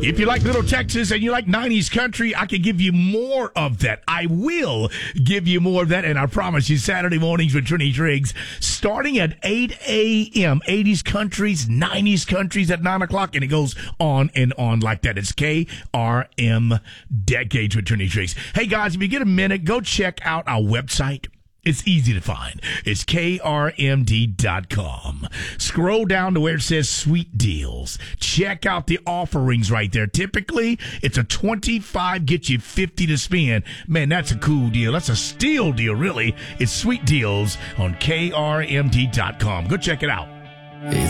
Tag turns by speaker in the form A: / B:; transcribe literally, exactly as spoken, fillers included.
A: If you like Little Texas and you like nineties country, I can give you more of that. I will give you more of that, and I promise you, Saturday mornings with Trini Triggs, starting at eight a.m., eighties countries, nineties countries at nine o'clock, and it goes on and on like that. It's K R M Decades with Trini Triggs. Hey, guys, if you get a minute, go check out our website. It's easy to find. It's K R M D dot com. Scroll down to where it says Sweet Deals. Check out the offerings right there. Typically, it's a twenty-five, get you fifty to spend. Man, that's a cool deal. That's a steal deal, really. It's Sweet Deals on K R M D dot com. Go check it out.
B: It's